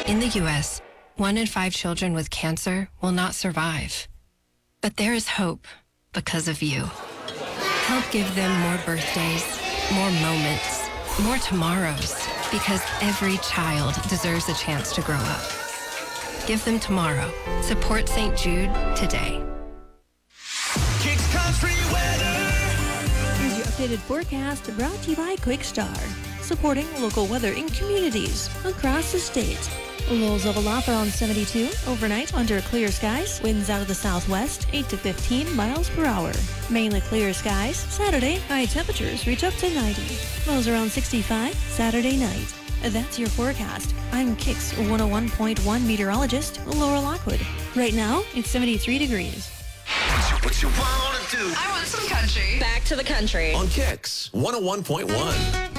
In the U.S., 1 in 5 children with cancer will not survive. But there is hope because of you. Help give them more birthdays, more moments, more tomorrows, because every child deserves a chance to grow up. Give them tomorrow. Support St. Jude today. Kicks Country Weather. Here's your updated forecast brought to you by Quickstar, supporting local weather in communities across the state. Lows level off around 72. Overnight, under clear skies. Winds out of the southwest, 8 to 15 miles per hour. Mainly clear skies. Saturday, high temperatures reach up to 90. Lows around 65 Saturday night. That's your forecast. I'm Kix 101.1 meteorologist Laura Lockwood. Right now, it's 73 degrees. What you wanna do? I want some country. Back to the country. On Kix 101.1.